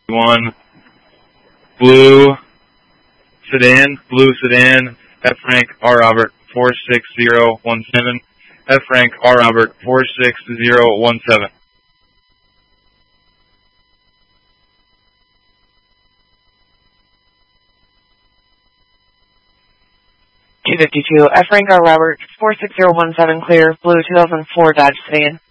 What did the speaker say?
1, blue sedan, F. Frank R. Robert 46017, F. Frank R. Robert 46017. F. Frank R. Robert 46017, clear, blue 2004 Dodge sedan.